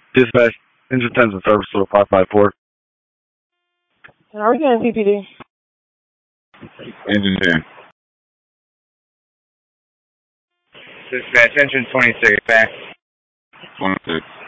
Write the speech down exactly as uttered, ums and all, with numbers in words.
Dispatch, engine tens and service to five five four. And are we getting P P D? Engine ten. Dispatch, engine twenty-six, back. twenty-six.